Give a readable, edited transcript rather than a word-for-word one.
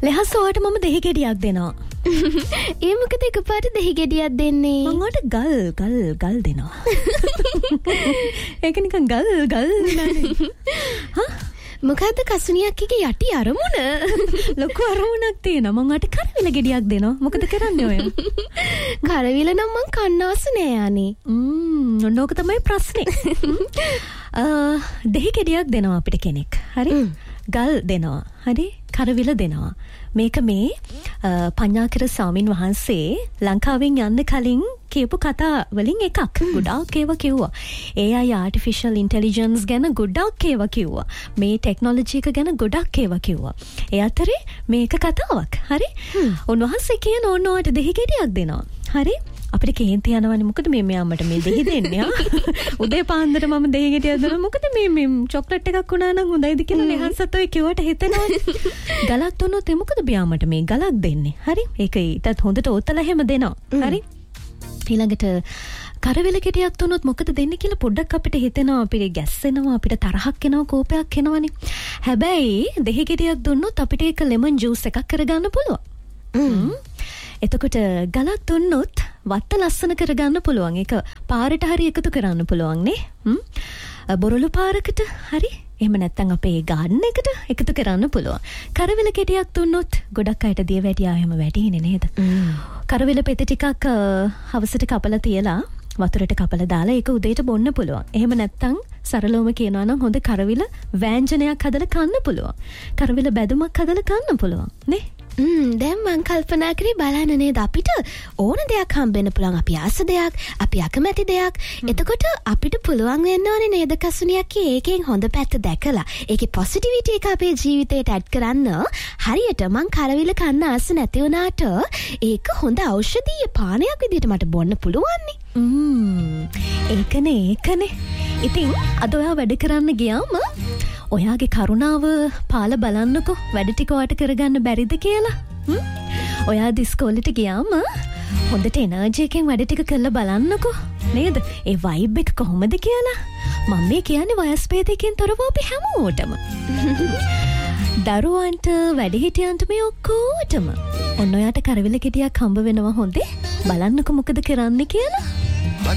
ලෙහස් ඔයාට මම දෙහි ගෙඩියක් දෙනවා. ඒ මොකද එකපාරට දෙහි ගෙඩියක් දෙන්නේ? මම ඔයාට ගල් දෙනවා. ඒක නිකන් ගල් නේද? හා මොකද්ද කසුනියක්ගේ යටි අරමුණ? ලොකු අරමුණක් තියෙනවා. මම ඔයාට කරවිල ගෙඩියක් දෙනවා. මොකද කරන්නේ ඔය? කරවිල නම් මං කන්න ආස නෑ අනේ. ඔන්නෝක තමයි ප්‍රශ්නේ. දෙහි ගෙඩියක් දෙනවා අපිට කෙනෙක්. හරි? ගල් දෙනවා. හරි? කරවිල දෙනවා. මේක මේ පඤ්ඤාකර ස්වාමින් වහන්සේ ලංකාවෙන් යන්න කලින් කියපු කතා වලින් එකක්. ගොඩාක් ඒවා කිව්වා. AI artificial intelligence ගැන ගොඩාක් ඒවා කිව්වා. මේ ටෙක්නොලොජි එක ගැන ගොඩාක් ඒවා කිව්වා. ඒ අතරේ මේක කතාවක්. හරි? උන්වහන්සේ කියන ඕනෝට දෙහි ගෙඩියක් දෙනවා. හරි? අපිට කේන්ති යනවනේ මොකද මේ අම්මට මේ දෙහි දෙන්නේ උදේ පාන්දර මම දෙහි ගෙඩියක් දෙනවා මොකද මේ චොක්ලට් එකක් වුණා නම් හොඳයිද කියලා ලෙහන්සත් ඔය කිව්වට හිතෙනවා ගලක් දුන්නොත් මොකද බියාමට මේ ගලක් දෙන්නේ හරි ඒක ඊටත් හොඳට ඔතලා හැම දෙනවා හරි ඊළඟට කරවිල ගෙඩියක් දුන්නොත් මොකද දෙන්නේ කියලා පොඩ්ඩක් අපිට හිතෙනවා අපිට ගැස්සෙනවා අපිට තරහක් එනවා කෝපයක් එනවනේ හැබැයි දෙහි ගෙඩියක් දුන්නොත් අපිට ඒක ලෙමන් ජූස් එකක් කරගන්න පුළුවන් එතකොට ගලක් දුන්නොත් වත්ත ලස්සන කරගන්න පුළුවන්. ඒක පාරට හරි එකතු කරන්න පුළුවන් නේ. බොරළු පාරකට හරි. එහෙම නැත්නම් අපේ ගාඩන් එකට එකතු කරන්න පුළුවන්. කරවිල ගෙඩියක් දුන්නොත් ගොඩක් අයට දියවැඩියා එහෙම වැටෙන්නේ නේද? කරවිල පෙති ටිකක් හවසට කපලා තියලා වතුරට කපලා දාලා ඒක උදේට බොන්න පුළුවන්. එහෙම නැත්නම් සරලවම කියනවා නම් හොඳ කරවිල වෑංජනයක් හදලා කන්න පුළුවන්. කරවිල බැදුමක් හදලා කන්න පුළුවන් නේ? දැන් මං කල්පනා කරේ බලන්න නේද අපිට ඕන දෙයක් හම්බෙන්න පුළුවන් අපි ආස දෙයක් අපි අකමැති දෙයක් එතකොට අපිට පුළුවන් වෙන්න ඕනේ නේද කසුනියක්ගේ ඒකෙන් හොඳ පැත්ත දැකලා ඒකේ පොසිටිවිටි එක අපේ ජීවිතේට ඇඩ් කරන්න හරියට මං කරවිල කන්න ආස නැති වුණාට ඒක හොඳ ඖෂධීය පානයක් විදිහට මට බොන්න පුළුවන් නේ ඒකනේ ඉතින් අද ඔයා වැඩ කරන්න ගියාම ඔයාගේ කරුණාව පාල බලන්නකෝ වැඩ ටික ඔයාට කරගන්න බැරිද කියලා. ඔයා ඉස්කෝලේට ගියාම හොඳට එනර්ජි එකෙන් වැඩ ටික කරලා බලන්නකෝ. නේද? ඒ වයිබ් එක කොහොමද කියලා. මම මේ කියන්නේ වයස් භේදයකින් තොරව අපි හැමෝටම. දරුවන්ට වැඩිහිටියන්ට මේ ඔක්කොටම. ඔන්න ඔයාට කරවිල ගෙඩියක් හම්බ වෙනවා හොඳේ. බලන්නකෝ මොකද කරන්නේ කියලා.